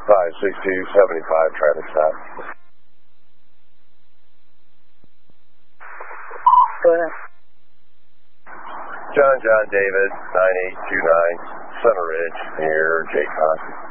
56275 traffic stop. Go ahead. John David 9829 Center Ridge near Jaycott.